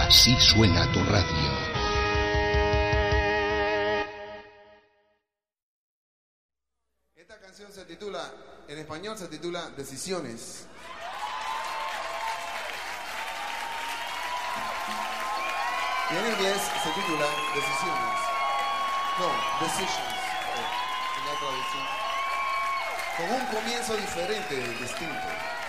Así suena tu radio. Esta canción se titula, en español se titula Decisiones. Y en inglés se titula Decisiones. No, Decisions. En la traducción. Con un comienzo diferente, distinto.